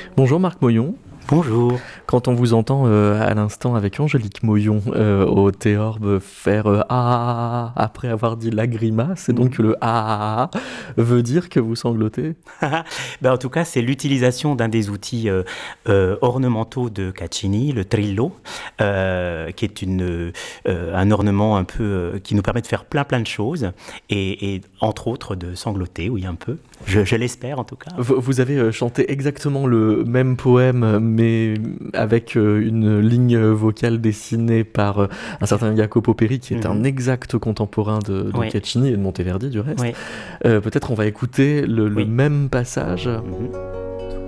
Bonjour Marc Moyon. Bonjour. Quand on vous entend à l'instant avec Angélique Moyon au théorbe faire ah après avoir dit la grimace, et donc Mhm. le ah veut dire que vous sanglotez. En tout cas, c'est l'utilisation d'un des outils ornementaux de Caccini, le trillo, qui est un ornement un peu qui nous permet de faire plein de choses et entre autres de sangloter, oui un peu. Je l'espère en tout cas. Vous avez chanté exactement le même poème, mais avec une ligne vocale dessinée par un certain Jacopo Peri, qui est un Mhm. exact contemporain de Oui, Caccini et de Monteverdi du reste. oui, Peut-être on va écouter le oui. même passage. Mhm.